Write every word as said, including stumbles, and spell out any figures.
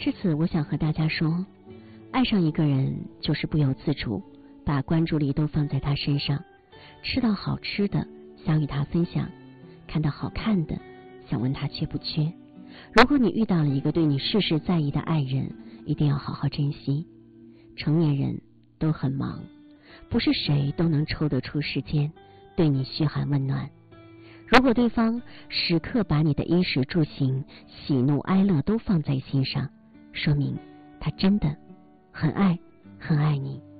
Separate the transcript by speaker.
Speaker 1: 至此，我想和大家说，爱上一个人就是不由自主，把关注力都放在他身上，吃到好吃的想与他分享，看到好看的想问他缺不缺。如果你遇到了一个对你事事在意的爱人，一定要好好珍惜。成年人都很忙，不是谁都能抽得出时间对你嘘寒问暖。如果对方时刻把你的衣食住行、喜怒哀乐都放在心上，说明他真的很爱很爱你。